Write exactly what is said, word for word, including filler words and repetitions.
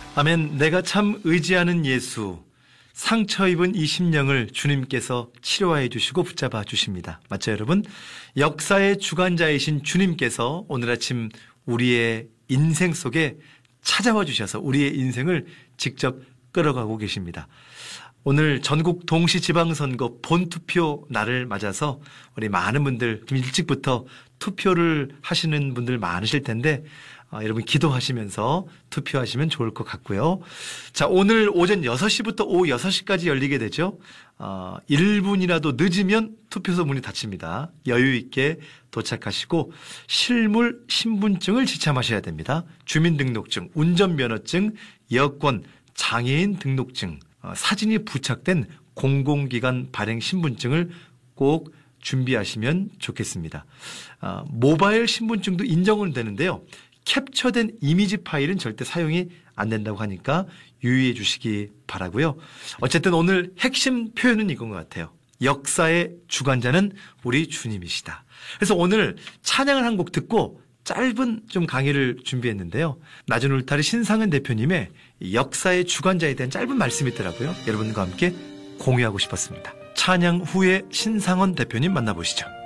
아멘. 내가 참 의지하는 예수, 상처 입은 이 심령을 주님께서 치료해 주시고 붙잡아 주십니다. 맞죠, 여러분? 역사의 주관자이신 주님께서 오늘 아침 우리의 인생 속에 찾아와 주셔서 우리의 인생을 직접 끌어가고 계십니다. 오늘 전국 동시지방선거 본투표 날을 맞아서 우리 많은 분들 좀 일찍부터 투표를 하시는 분들 많으실 텐데 어, 여러분 기도하시면서 투표하시면 좋을 것 같고요. 자, 오늘 오전 여섯 시부터 오후 여섯 시까지 열리게 되죠. 어, 일 분이라도 늦으면 투표소 문이 닫힙니다. 여유 있게 도착하시고 실물 신분증을 지참하셔야 됩니다. 주민등록증, 운전면허증, 여권, 장애인 등록증, 어, 사진이 부착된 공공기관 발행 신분증을 꼭 준비하시면 좋겠습니다. 어, 모바일 신분증도 인정은 되는데요. 캡처된 이미지 파일은 절대 사용이 안 된다고 하니까 유의해 주시기 바라고요. 어쨌든 오늘 핵심 표현은 이건 것 같아요. 역사의 주관자는 우리 주님이시다. 그래서 오늘 찬양을 한 곡 듣고 짧은 좀 강의를 준비했는데요. 낮은 울타리 신상은 대표님의 역사의 주관자에 대한 짧은 말씀이 있더라고요. 여러분과 함께 공유하고 싶었습니다. 찬양 후에 신상원 대표님 만나보시죠.